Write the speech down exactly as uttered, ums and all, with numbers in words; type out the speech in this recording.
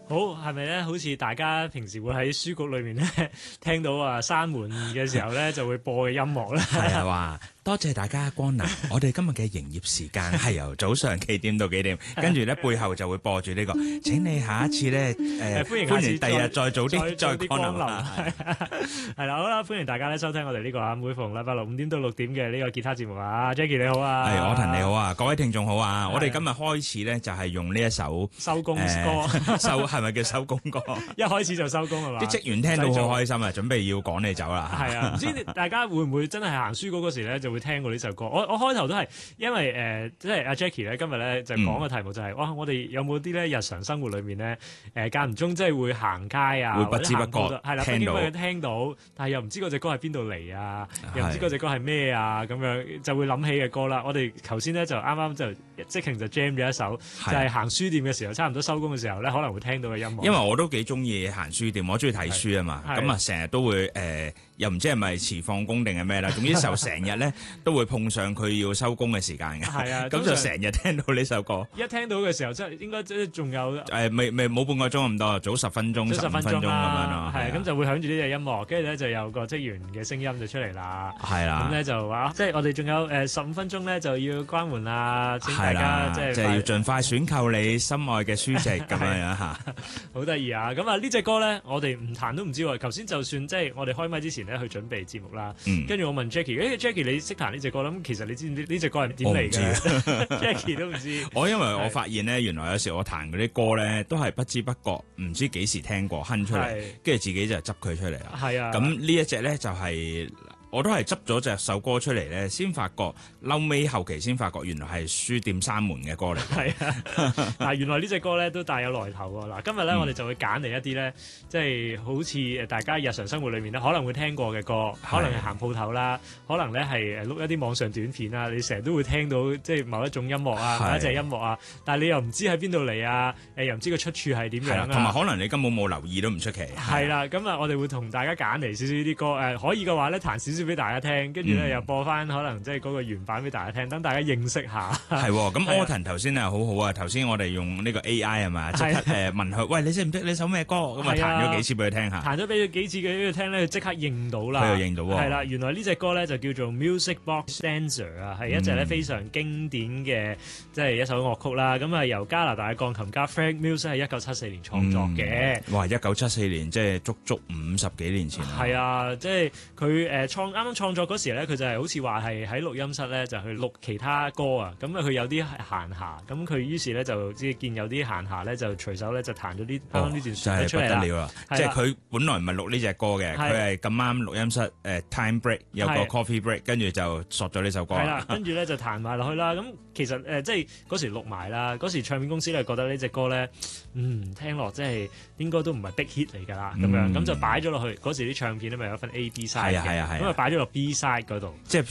好係咪咧？好似大家平時會喺書局裏面咧聽到啊閂門嘅時候咧就會播嘅音樂咧？ 係啊，話多謝大家光臨，我哋今日嘅營業時間係由早上幾點到幾點，跟住咧背後就會播住呢個。請你下一次咧誒歡迎下次第日再早啲再光臨。 係啦，好啦，歡迎大家咧收聽我哋呢個啊每逢禮拜六五點到六點嘅呢個吉他節目啊 ，Jackie 你好啊， 係我騰你好啊，各位聽眾好啊，我哋今日開始咧就係用呢一首收工歌， 收係咪叫收工歌？ 一開始就收工係嘛？ 啲職員聽到好開心啊，準備要趕你走啦。 係啊，唔知大家會唔會真係行書局嗰時咧就會聽過呢首歌？我我開頭都係因為誒、呃，即係阿 Jackie 咧今日咧就講嘅題目就係、是嗯、哇，我哋有冇啲咧日常生活裏面咧誒間唔中即係會行街啊， 會不知不覺係啦，不知不覺聽到，但係又唔知嗰隻歌係邊度嚟啊，又唔知嗰隻歌係咩啊，咁樣就會諗起嘅歌啦。我哋頭先咧就啱啱就即興就 jam 咗一首，就係、是、行書店嘅時候，差唔多收工嘅時候咧，可能會聽到嘅音樂。 因為我都幾中意行書店，我中意睇書啊嘛，咁啊成日都會誒、呃，又唔知係咪遲放工定係咩啦，總之就成日咧都會碰上佢要收工嘅時間嘅，係啊，咁就成日聽到呢首歌。 一聽到嘅時候，即係應該即係仲有誒，未未冇半個鐘咁多，早十分鐘、十五分鐘咁樣咯， 係咁就會響住呢隻音樂，跟住咧就有個職員嘅聲音就出嚟啦， 係啦， 咁咧就話即係我哋仲有誒十五分鐘咧就要關門啦，請大家即係即係要盡快選購你心愛嘅書籍咁樣樣嚇， 好得意啊！咁啊呢隻歌咧，我哋唔彈都唔知喎。頭先就算即係我哋開麥之前咧去準備節目啦，跟住我問 Jackie，誒 Jackie 你識彈呢隻歌啦？咁其實你知唔知呢隻歌係點嚟嘅？Jackie 都唔知。我因為我發現咧，原來有時我彈嗰啲歌咧，都係不知不覺唔知幾時聽過哼出嚟，跟住自己就執佢出嚟啦。係啊，咁呢一隻咧就係。我都係執咗隻首歌出嚟咧，先發覺，嬲尾後期先發覺原來係書店閂門嘅歌嚟。係啊，嗱原來呢隻歌咧都大有來頭喎。嗱今日咧、嗯、我哋就會揀嚟一啲咧，即係好似誒大家日常生活裏面咧可能會聽過嘅歌，可能係行鋪頭啦，可能咧係誒錄一啲網上短片啊，你成日都會聽到即係某一種音樂啊，某一隻音樂啊，但係你又唔知喺邊度嚟啊，誒又唔知個出處係點樣啊，同埋可能你根本冇留意都唔出奇。係啦，咁啊我哋會同大家揀嚟少少呢啲歌，誒可以嘅話咧彈少少俾大家聽，跟住咧又播翻可能即係嗰個原版俾大家聽，等大家認識下。係喎，咁 Autumn 頭先係好好啊！頭先我哋用呢個 A I 係嘛，即刻誒問佢，喂你識唔識呢首咩歌？咁啊彈咗幾次俾佢聽下。彈咗俾佢幾次俾佢聽咧，佢即刻認到啦。佢又認到喎。係啦，原來呢隻歌咧就叫做 Music Box Dancer 啊，係一隻咧非常經典嘅即係一首樂曲啦。咁啊由加拿大嘅鋼琴家 Frank Mills 係一九七四年創作嘅。哇！一九七四年即係足足五十幾年前啦。係啊，即係佢誒創啱啱創作嗰時咧，佢就係好似話係喺錄音室咧就去錄其他歌啊。咁啊佢有啲閒暇，咁佢於是咧就即係見有啲閒暇咧就隨手咧就彈咗啲啱啱呢段旋律出嚟啦。真係不得了啦！即係佢本來唔係錄呢隻歌嘅，佢係咁啱錄音室誒、呃、time break 有個 coffee break， 跟住就索咗呢首歌。係啦，跟住咧就彈埋落去啦。咁其實誒、呃、即係嗰時錄埋啦，嗰時唱片公司咧覺得呢隻歌咧嗯聽落即係應該都唔係 big hit 嚟㗎啦，咁、嗯、樣咁就擺咗落去。嗰時啲唱片咧咪有分 A B side 嘅，咁啊擺咗落 B side 嗰度。即係